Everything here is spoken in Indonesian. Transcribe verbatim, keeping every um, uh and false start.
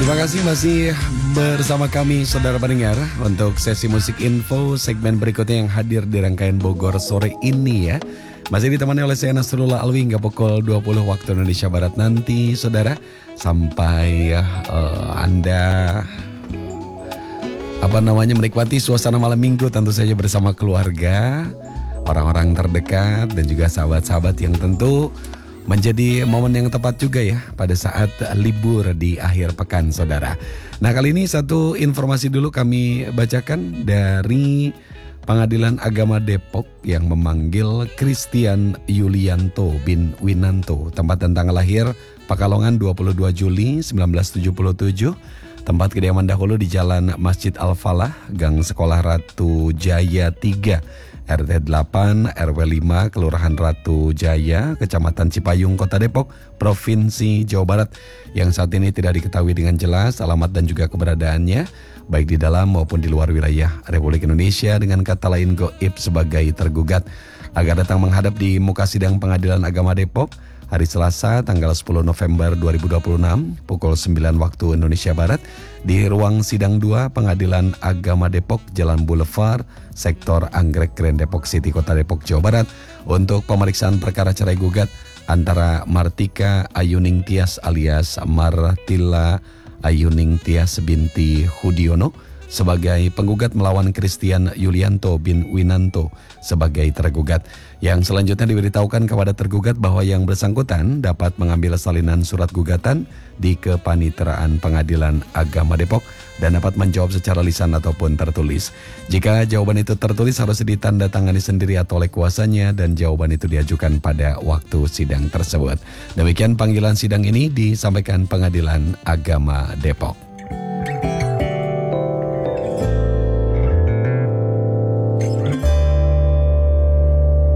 Terima kasih masih bersama kami saudara pendengar untuk sesi musik info segmen berikutnya yang hadir di rangkaian Bogor sore ini ya. Masih ditemani oleh saya Nasrullah Alwi hingga pukul dua puluh waktu Indonesia Barat nanti saudara. Sampai uh, Anda apa namanya menikmati suasana malam minggu tentu saja bersama keluarga, orang-orang terdekat dan juga sahabat-sahabat yang tentu menjadi momen yang tepat juga ya pada saat libur di akhir pekan saudara. Nah kali ini satu informasi dulu kami bacakan dari Pengadilan Agama Depok yang memanggil Christian Yulianto bin Winanto, tempat dan tanggal lahir Pekalongan dua puluh dua Juli seribu sembilan ratus tujuh puluh tujuh, tempat kediaman dahulu di Jalan Masjid Al-Falah, Gang Sekolah Ratu Jaya tiga, R T delapan, R W lima, Kelurahan Ratu Jaya, Kecamatan Cipayung, Kota Depok, Provinsi Jawa Barat, yang saat ini tidak diketahui dengan jelas alamat dan juga keberadaannya, baik di dalam maupun di luar wilayah Republik Indonesia, dengan kata lain goib sebagai tergugat, agar datang menghadap di muka sidang Pengadilan Agama Depok hari Selasa tanggal sepuluh November dua ribu dua puluh enam pukul sembilan waktu Indonesia Barat di ruang sidang dua Pengadilan Agama Depok, Jalan Boulevard, Sektor Anggrek Grand Depok City, Kota Depok, Jawa Barat, untuk pemeriksaan perkara cerai gugat antara Martika Ayuning Tias alias Martilla Ayuning Tias binti Hudiono sebagai penggugat melawan Christian Yulianto bin Winanto sebagai tergugat. Yang selanjutnya diberitahukan kepada tergugat bahwa yang bersangkutan dapat mengambil salinan surat gugatan di Kepaniteraan Pengadilan Agama Depok dan dapat menjawab secara lisan ataupun tertulis. Jika jawaban itu tertulis harus ditandatangani sendiri atau oleh kuasanya dan jawaban itu diajukan pada waktu sidang tersebut. Demikian panggilan sidang ini disampaikan Pengadilan Agama Depok.